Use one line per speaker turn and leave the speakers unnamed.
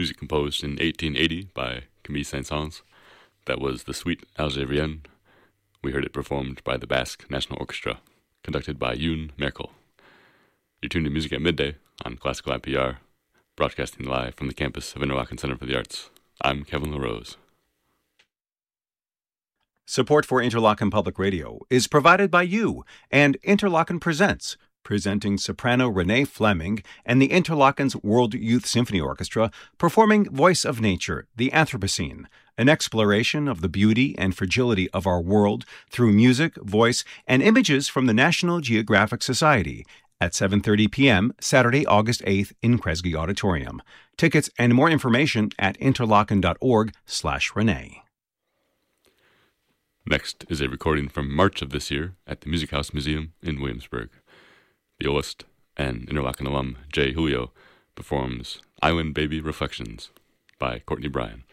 music composed in 1880 by Camille Saint-Saëns. That was the Suite Algérienne. We heard it performed by the Basque National Orchestra, conducted by Youn Merkel. You're tuned to Music at Midday on Classical IPR, broadcasting live from the campus of Interlochen Center for the Arts. I'm Kevin LaRose.
Support for Interlochen Public Radio is provided by you and Interlochen Presents, presenting soprano Renee Fleming and the Interlochen's World Youth Symphony Orchestra performing Voice of Nature, the Anthropocene, an exploration of the beauty and fragility of our world through music, voice, and images from the National Geographic Society at 7:30 p.m. Saturday, August 8th in Kresge Auditorium. Tickets and more information at interlochen.org/Renee.
Next is a recording from March of this year at the Music House Museum in Williamsburg. Violist and Interlochen alum Jay Julio performs Island Baby Reflections by Courtney Bryan.